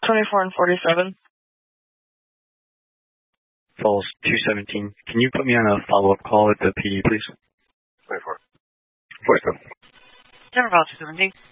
24 and 47. Falls 217. Can you put me on a follow-up call at the PD, please? 24. 47. Denver Falls 217.